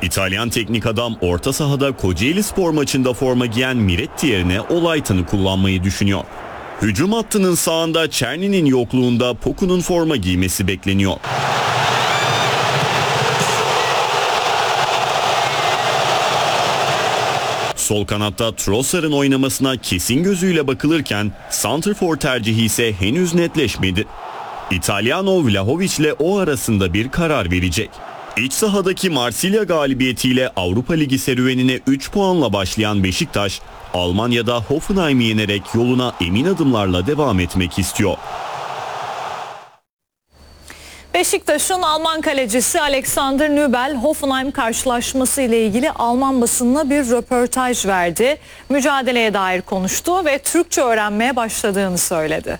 İtalyan teknik adam orta sahada Kocaelispor maçında forma giyen Miretti yerine Olaytan'ı kullanmayı düşünüyor. Hücum hattının sağında Czerny'nin yokluğunda Poku'nun forma giymesi bekleniyor. Sol kanatta Trossard'ın oynamasına kesin gözüyle bakılırken santrfor tercihi ise henüz netleşmedi. İtalyano Vlahovic ile o arasında bir karar verecek. İç sahadaki Marsilya galibiyetiyle Avrupa Ligi serüvenine 3 puanla başlayan Beşiktaş, Almanya'da Hoffenheim'i yenerek yoluna emin adımlarla devam etmek istiyor. Beşiktaş'ın Alman kalecisi Alexander Nübel, Hoffenheim karşılaşması ile ilgili Alman basınına bir röportaj verdi. Mücadeleye dair konuştu ve Türkçe öğrenmeye başladığını söyledi.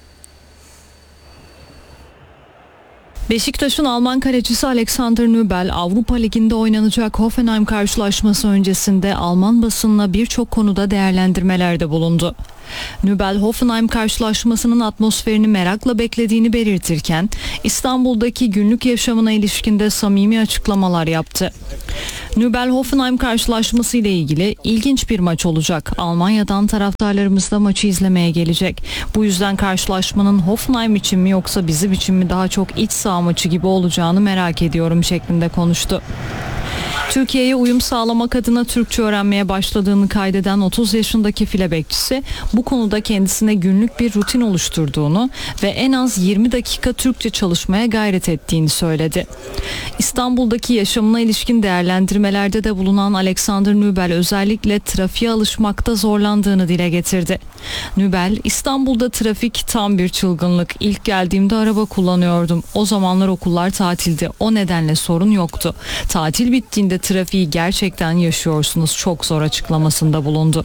Beşiktaş'ın Alman kalecisi Alexander Nübel, Avrupa Ligi'nde oynanacak Hoffenheim karşılaşması öncesinde Alman basınına birçok konuda değerlendirmelerde bulundu. Nübel, Hoffenheim karşılaşmasının atmosferini merakla beklediğini belirtirken, İstanbul'daki günlük yaşamına ilişkin de samimi açıklamalar yaptı. Nübel, Hoffenheim karşılaşması ile ilgili ilginç bir maç olacak. Almanya'dan taraftarlarımız da maçı izlemeye gelecek. Bu yüzden karşılaşmanın Hoffenheim için mi yoksa bizim için mi daha çok iç saha maçı gibi olacağını merak ediyorum şeklinde konuştu. Türkiye'ye uyum sağlamak adına Türkçe öğrenmeye başladığını kaydeden 30 yaşındaki file bekçisi bu konuda kendisine günlük bir rutin oluşturduğunu ve en az 20 dakika Türkçe çalışmaya gayret ettiğini söyledi. İstanbul'daki yaşamına ilişkin değerlendirmelerde de bulunan Alexander Nübel özellikle trafiğe alışmakta zorlandığını dile getirdi. Nübel, İstanbul'da trafik tam bir çılgınlık. İlk geldiğimde araba kullanıyordum. O zamanlar okullar tatildi. O nedenle sorun yoktu. Tatil bittiğinde trafiği gerçekten yaşıyorsunuz. Çok zor açıklamasında bulundu.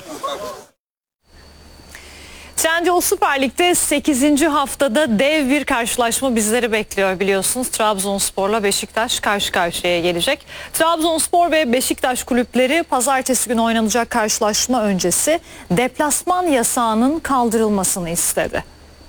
Trendyol Süper Lig'de 8. haftada dev bir karşılaşma bizleri bekliyor biliyorsunuz. Trabzonspor'la Beşiktaş karşı karşıya gelecek. Trabzonspor ve Beşiktaş kulüpleri pazartesi günü oynanacak karşılaşma öncesi deplasman yasağının kaldırılmasını istedi.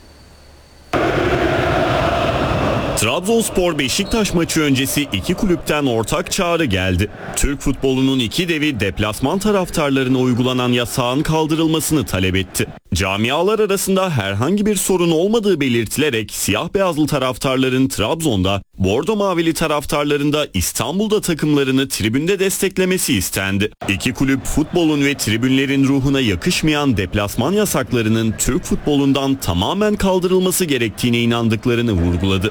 Trabzonspor Beşiktaş maçı öncesi iki kulüpten ortak çağrı geldi. Türk futbolunun iki devi deplasman taraftarlarına uygulanan yasağın kaldırılmasını talep etti. Camialar arasında herhangi bir sorun olmadığı belirtilerek siyah beyazlı taraftarların Trabzon'da, bordo mavili taraftarların da İstanbul'da takımlarını tribünde desteklemesi istendi. İki kulüp futbolun ve tribünlerin ruhuna yakışmayan deplasman yasaklarının Türk futbolundan tamamen kaldırılması gerektiğine inandıklarını vurguladı.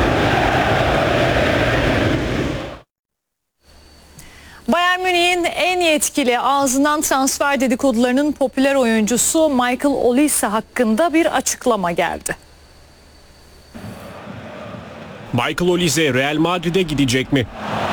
Bayern Münih'in en yetkili ağzından transfer dedikodularının popüler oyuncusu Michael Olise hakkında bir açıklama geldi. Michael Olise Real Madrid'e gidecek mi?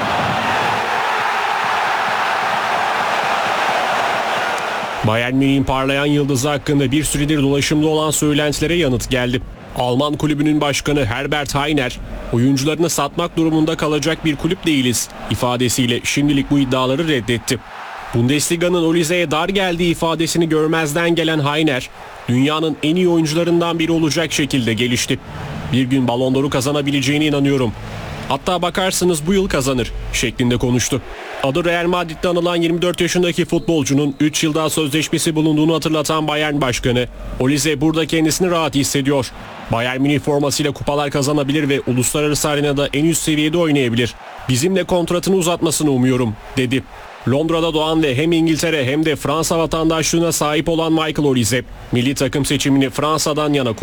Bayern Münih'in parlayan yıldızı hakkında bir süredir dolaşımda olan söylentilere yanıt geldi. Alman kulübünün başkanı Herbert Hainer, oyuncularını satmak durumunda kalacak bir kulüp değiliz ifadesiyle şimdilik bu iddiaları reddetti. Bundesliga'nın Olise'ye dar geldiği ifadesini görmezden gelen Hainer, dünyanın en iyi oyuncularından biri olacak şekilde gelişti. Bir gün Ballon d'Or'u kazanabileceğine inanıyorum. Hatta bakarsınız bu yıl kazanır şeklinde konuştu. Adı Real Madrid'de anılan 24 yaşındaki futbolcunun 3 yıl daha sözleşmesi bulunduğunu hatırlatan Bayern Başkanı, Olise burada kendisini rahat hissediyor. Bayern Münih formasıyla kupalar kazanabilir ve uluslararası arenada en üst seviyede oynayabilir. Bizimle kontratını uzatmasını umuyorum, dedi. Londra'da doğan ve hem İngiltere hem de Fransa vatandaşlığına sahip olan Michael Olise, milli takım seçimini Fransa'dan yana kullandı.